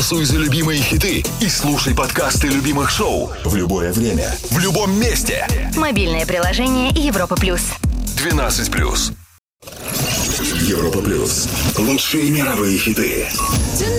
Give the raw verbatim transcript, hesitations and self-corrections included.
Голосуй за любимые хиты и слушай подкасты любимых шоу в любое время, в любом месте. Мобильное приложение Европа Плюс. двенадцать плюс. Европа Плюс. Лучшие мировые хиты.